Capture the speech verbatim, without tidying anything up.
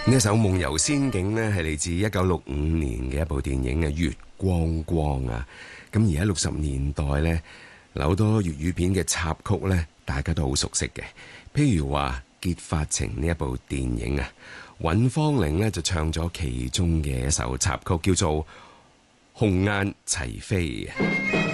呢一首《夢遊仙境》呢，係嚟自一九六五年嘅一部電影嘅《月光光》啊。咁而喺六十年代呢，好多粵語片嘅插曲呢，大家都好熟悉嘅。譬如話《結髮情》呢一部電影啊，尹芳玲呢就唱咗其中嘅一首插曲，叫做《紅雁齊飛》。